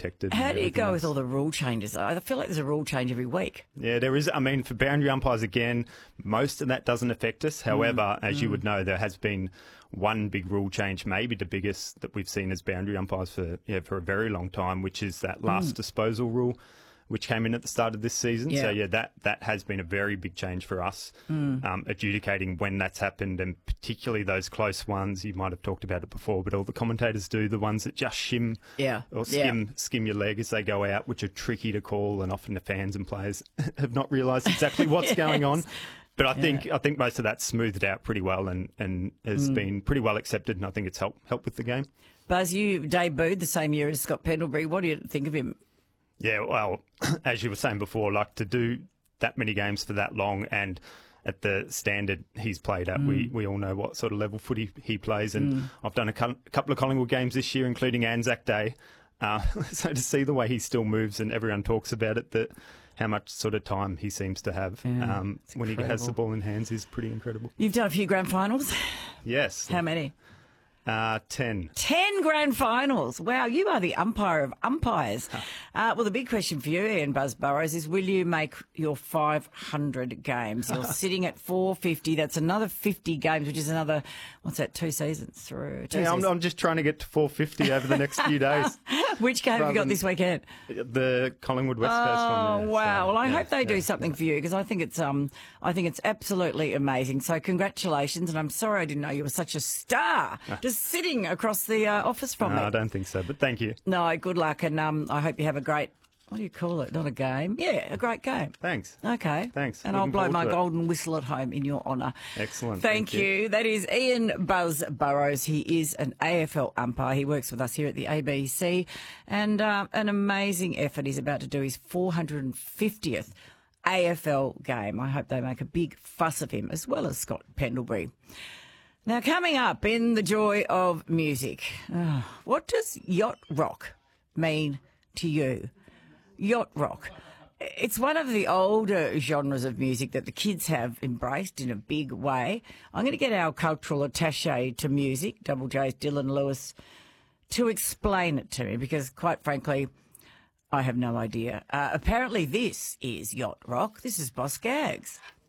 protected. How do you go with all the rule changes? I feel like there's a rule change every week. Yeah, there is. I mean, for boundary umpires, again, most of that doesn't affect us. However, as you would know, there has been one big rule change, maybe the biggest that we've seen as boundary umpires for a very long time, which is that last disposal rule, which came in at the start of this season. Yeah. So, yeah, that has been a very big change for us, adjudicating when that's happened, and particularly those close ones. You might have talked about it before, but all the commentators do, the ones that just shim or skim your leg as they go out, which are tricky to call, and often the fans and players have not realised exactly what's going on. But I think most of that's smoothed out pretty well and has been pretty well accepted, and I think it's helped with the game. Buzz, you debuted the same year as Scott Pendlebury. What do you think of him? Yeah, well, as you were saying before, like to do that many games for that long and at the standard he's played at, we all know what sort of level footy he plays. And I've done a couple of Collingwood games this year, including Anzac Day. So to see the way he still moves, and everyone talks about it, how much sort of time he seems to have when he has the ball in hands is pretty incredible. You've done a few grand finals? Yes. How many? 10. 10 grand finals. Wow, you are the umpire of umpires. Well, the big question for you, Ian Buzz Burrows, is will you make your 500 games? You're sitting at 450. That's another 50 games, which is another, 2 seasons through? I'm just trying to get to 450 over the next few days. Which game have you got this weekend? The Collingwood West Coast one. Oh, Yeah. wow. So, well, I hope they do something for you, because I think it's absolutely amazing. So congratulations, and I'm sorry I didn't know you were such a star. Just sitting across the office from me. I don't think so, but thank you. No, good luck, and I hope you have a great, what do you call it? Not a game. Yeah, a great game. Thanks. Okay. Thanks. And Looking I'll blow forward my to it. golden whistle at home in your honour. Excellent. Thank you. That is Ian Buzz Burrows. He is an AFL umpire. He works with us here at the ABC, and an amazing effort. He's about to do his 450th AFL game. I hope they make a big fuss of him, as well as Scott Pendlebury. Now, coming up in the joy of music, what does yacht rock mean to you? Yacht rock. It's one of the older genres of music that the kids have embraced in a big way. I'm going to get our cultural attaché to music, Double J's Dylan Lewis, to explain it to me, because quite frankly, I have no idea. Apparently this is yacht rock. This is Boss Gags.